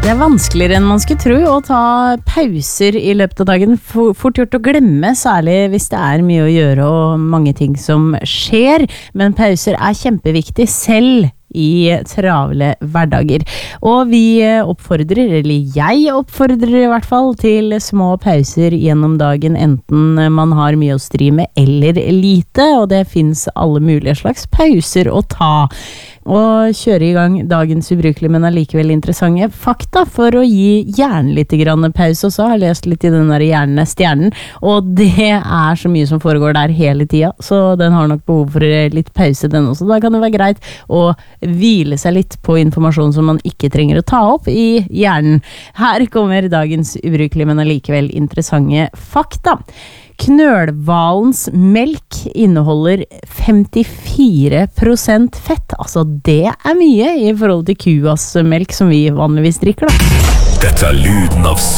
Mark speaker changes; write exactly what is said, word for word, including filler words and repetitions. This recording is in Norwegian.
Speaker 1: Det er vanskeligere enn man skulle tro å ta pauser i løpet av dagen. Fort gjort å glemme, særlig hvis det er mye å gjøre og mange ting som skjer. Men pauser er kjempeviktig selv i travle hverdager. Og vi oppfordrer, eller jeg oppfordrer i hvert fall, til små pauser gjennom dagen, enten man har mye å stri med eller lite, og det finnes alle mulige slags pauser å ta. Og kjøre i gang dagens ubrukelige, men allikevel interessante fakta for å gi hjernen litt grann pause også. Jeg har lest litt i den der hjernestjernen, og det er så mye som foregår der hele tida, så den har nok behov for litt pause den også. Da kan det være greit å hvile seg litt på informasjon som man ikke trenger å ta opp i hjernen. Her kommer dagens ubrukelige, men allikevel interessante fakta. Knølhvalens melk inneholder femtifire prosent fett. Altså det er mye i forhold til kuas melk som vi vanligvis drikker da.
Speaker 2: Dette er lyden av